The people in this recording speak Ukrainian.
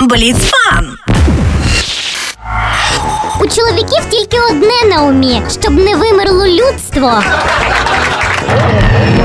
Бліцфан! У чоловіків тільки одне на умі, щоб не вимерло людство.